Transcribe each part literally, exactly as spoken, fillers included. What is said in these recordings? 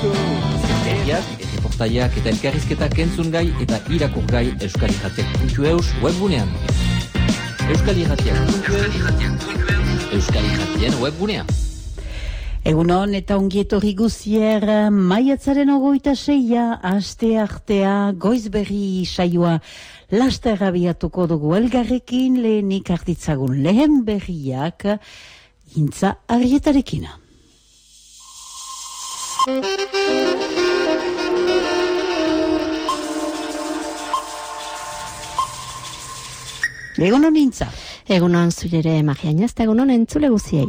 Zerriak, erreportaiak eta elkarrizketak entzun gai eta irakur gai euskal irratiak puntu eus webgunean. Euskal irratiak puntu eus, euskal irratien webgunean. Egunon eta ongi etorri guzier, maiatzaren ogoita seia, aste artea, goiz berri saioa, laster abiatuko dugu elgarrekin, lehenik hartitzagun lehen berriak, Intza Arrietarekin. Egunon Intza. Egunon zuilere magiainaz, eta egunon entzule guziei.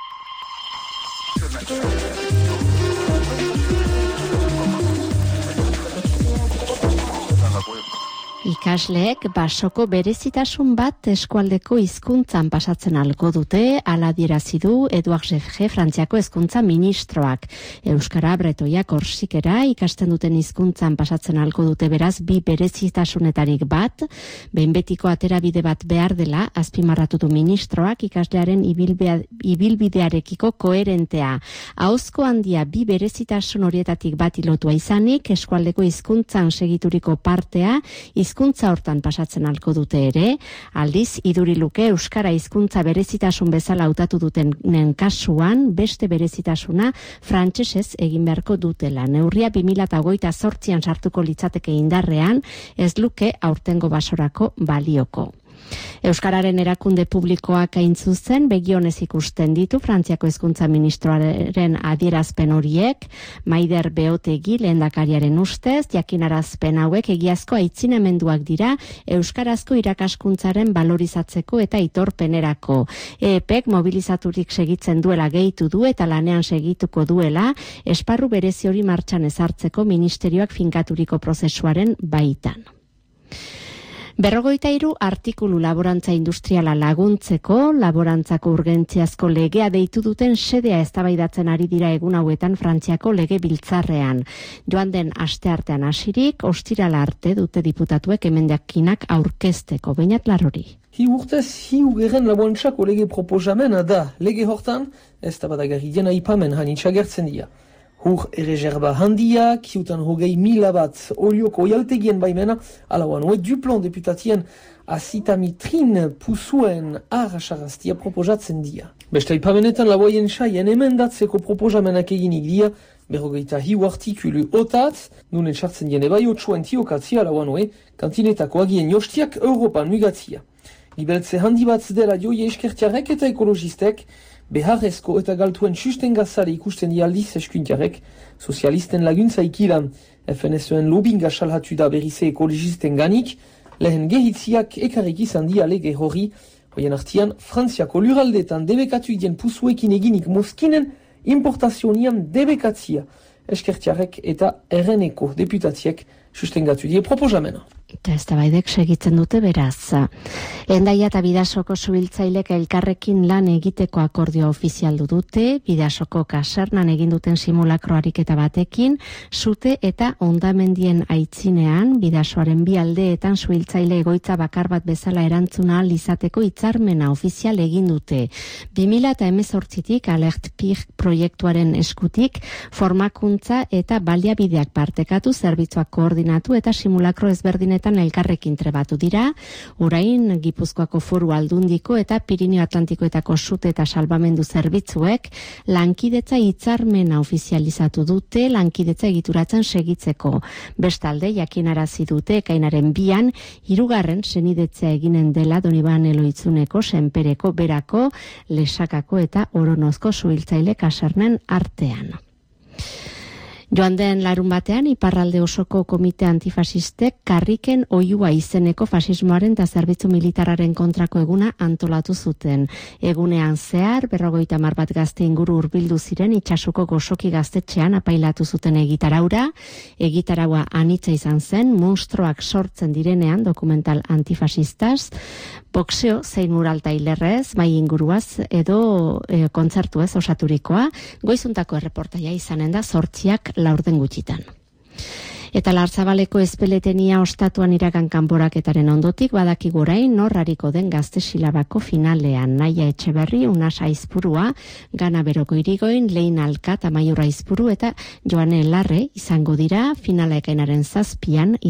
Ikasleek basoko berezitasun bat eskualdeko hizkuntzan pasatzen alko dute, hala adierazi du Eduard Gerge Frantziako hezkuntza ministroak. Euskara, bretoia, korsikera ikasten duten hizkuntzan pasatzen alko dute, beraz bi berezitasunetarik bat, behin betiko aterabide bat behar dela, azpimarratu du ministroak ikaslearen ibilbidearekiko koherentea. Ahozko handia bi berezitasun horietatik bat ilotua izanik, eskualdeko hizkuntzan segituriko partea hizkuntza hortan pasatzen alko dute ere, aldiz iduri luke euskara hizkuntza berezitasun bezala hautatu dutenen kasuan beste berezitasuna frantsesez egin beharko dutela. Neurria bi mila hogeita zortzian sartuko litzateke indarrean, ez luke aurtengo basorako balioko. Euskararen erakunde publikoak hain zuzen begionez ikusten ditu Frantziako hezkuntza ministroaren adierazpen horiek, Maider Beotegi lehendakariaren ustez, jakinarazpen hauek egiazko aitzinemenduak dira euskarazko irakaskuntzaren valorizatzeko eta aitorpenerako. E E Pek mobilizaturik segitzen duela gehitu du eta lanean segituko duela esparru berezi hori martxan ezartzeko ministerioak finkaturiko prozesuaren baitan. Berrogeita hiru artikulu laborantza industriala laguntzeko, laborantzako urgentziazko legea deitu duten xedea eztabaidatzen ari dira egun hauetan Frantziako lege biltzarrean. Joan den asteartean hasirik, ostirala arte dute diputatuek emendakinak aurkezteko, Beñat Larrori. Hi urtez, hi ugeren laborantzako lege proposamena da, lege hortan, ez da badagarri dena ipamen hanitzagertzen dira. Hur erreserba handiak, hiutan hogei mila bat olioko oialtegien baimena, alauan oet duplon deputatien azitamitrin pusuen arrasaraztia proposatzen dia. Beste ipamenetan laboien saien emendatzeko proposamenak eginik dia, berrogeita hiu artikulu otat, nunen sartzen dien ebai otsuen tiokatzia alauan oe, kantinetako agien jostiak Europan mugatzia. Gibeltze handi bat dela joie eskertiarek eta ekologistek, beharrezko eta galtuen sustengazare ikusten dialdiz eskuntiarek, sozialisten laguntza ikilan, F N S-en lobinga salhatu da berrize ekologisten ganik, lehen gehitziak ekarrik izan dia lege hori, hoien artian, Frantziako luraldetan debekatu idien pusuekin eginik moskinen importazionian debekatzia, eskertiarek eta erreneko deputatiek sustengatu die proposamena. Eta ez da baidek segitzen dute beraz. Hendaia eta Bidasoko suhiltzailek elkarrekin lan egiteko akordioa ofizialdu dute, Bidasoko kasernan egin duten simulakro ariketa batekin, sute eta hondamendien aitzinean, Bidasoaren bi aldeetan suhiltzaile egoitza bakar bat bezala erantzuna izateko hitzarmena ofizial egin dute. bi mila hemezortzitik Alert Pig proiektuaren eskutik, formakuntza eta baliabideak partekatu, zerbitzuak koordinatu eta simulakro ezberdinetan elkarrekin trebatu dira, orain Gipuzkoako Foru Aldundiko eta Pirineo Atlantikoetako sute eta salbamendu zerbitzuek lankidetza hitzarmena ofizializatu dute, lankidetza egituratzen segitzeko. Bestalde, jakinarazi dute ekainaren bian, hirugarren senidetzea eginen dela Donibane Loitzuneko, Senpereko, Berako, Lesakako eta Oronozko suhiltzaile kasernen artean. Joan den larun batean, Iparralde osoko komite antifasistek karriken oiua izeneko fasismoaren eta zerbitzu militararen kontrako eguna antolatu zuten. Egunean zehar, berrogeita hamar bat gazte inguru hurbildu ziren itsasuko gozoki gaztetxean apailatu zuten egitaraura. Egitaraua anitza izan zen, monstruoak sortzen direnean dokumental antifasistaz, boxeo zein mural tailerrez, mai inguruaz edo e, kontzertuez osaturikoa, goizuntako erreportaia izanen da zortziak laurden gutxitan. Eta Lartzabaleko ezpeletenia ostatuan iragan kanporaketaren ondotik badaki gorain norrariko den Gazte Silabako finalean. Naia Etxeberri, Unasa Aizpurua, Gana Beroko Irigoin, Lein Alkat, Amaiur Aizpuru eta Joane Larre izango dira finala ekainaren zazpian